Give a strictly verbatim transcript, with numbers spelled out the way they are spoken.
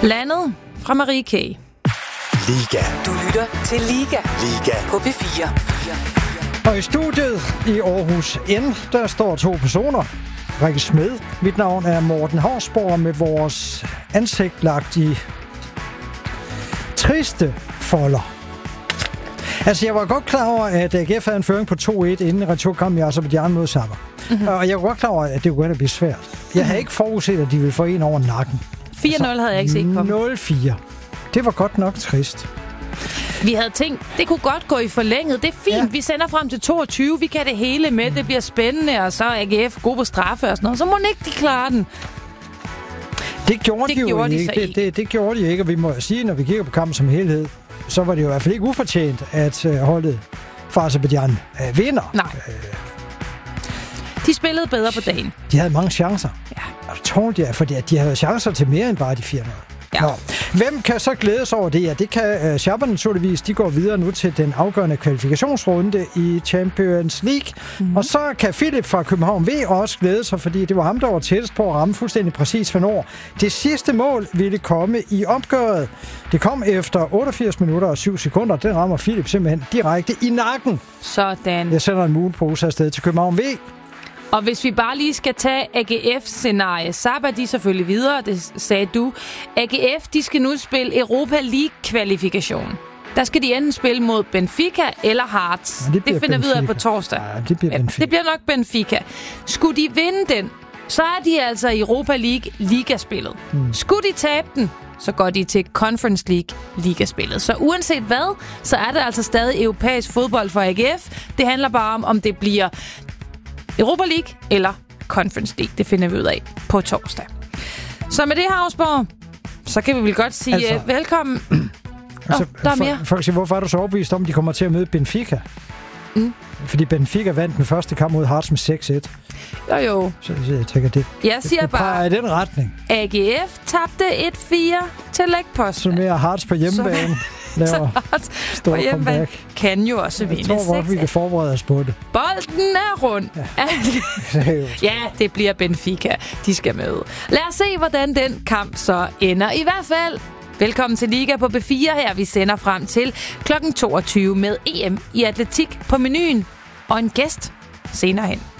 Landet fra Marie K. Liga. Du lytter til Liga. Liga. På P fire. Og i studiet i Aarhus N, der står to personer. Rikke Smed. Mit navn er Morten Hausborg med vores ansigt lagt i triste folder. Altså, jeg var godt klar over, at A G F havde en føring på to et inden returkampen i Aserbajdsjan mod Sabah. Mm-hmm. Og jeg var godt klar over, at det kunne blive svært. Jeg havde ikke forudset, at de ville få en over nakken. fire nul havde jeg ikke set komme. nul fire. Det var godt nok trist. Vi havde tænkt, det kunne godt gå i forlænget. Det er fint, ja. Vi sender frem til toogtyve. Vi kan det hele med. Det bliver spændende, og så er A G F god på straffe og sådan noget. Så må ikke de klare den. Det gjorde det de jo gjorde de ikke. Det, ikke. Det, det gjorde de ikke, og vi må sige, når vi kigger på kampen som helhed, så var det jo i hvert fald ikke ufortjent, at uh, holdet fra Aserbajdsjan uh, vinder. Nej. Uh, de spillede bedre på dagen. De havde mange chancer. Ja. Og det tålte jeg, fordi de havde chancer til mere end bare de fire nul. Ja. Nå. Hvem kan så glædes over det? Ja, det kan uh, Shabba naturligvis. De går videre nu til den afgørende kvalifikationsrunde i Champions League. Mm-hmm. Og så kan Philip fra København V også glæde sig, fordi det var ham, der var tættest på at ramme fuldstændig præcis hvornår det sidste mål ville komme i opgøret. Det kom efter otteogfirs minutter og syv sekunder. Den rammer Philip simpelthen direkte i nakken. Sådan. Jeg sender en mulepose afsted til København V. Og hvis vi bare lige skal tage A G F-scenarie, Sabah de er selvfølgelig videre, det sagde du. A G F, de skal nu spille Europa League-kvalifikation. Der skal de enten spille mod Benfica eller Hearts. Ja, det, det finder vi ud af på torsdag. Ja, det bliver Benfica. Det bliver nok Benfica. Skulle de vinde den, så er de altså i Europa League ligaspillet. Hmm. Skulle de tabe den, så går de til Conference League ligaspillet. Så uanset hvad, så er det altså stadig europæisk fodbold for A G F. Det handler bare om, om det bliver Europa League eller Conference League. Det finder vi ud af på torsdag. Så med det her, Hausborg, så kan vi vel godt sige altså, uh, velkommen. Altså, oh, der er mere. Folk siger, hvorfor er du så overbevist om, at de kommer til at møde Benfica? Mm. Fordi Benfica vandt den første kamp mod Hearts med seks et. Jo, jo. Så jeg tænker, det, jeg siger det, det bare, i den retning. A G F tabte et fire til lægposten. Så mere Hearts på hjemmebane. Laver stor comeback. Kan jo også vinde. Jeg tror godt, vi kan forberede os på det. Bolden er rund. Ja, ja, det bliver Benfica. De skal med. Lad os se, hvordan den kamp så ender. I hvert fald, velkommen til Liga på B fire her. Vi sender frem til klokken toogtyve med E M i atletik på menuen. Og en gæst senere hen.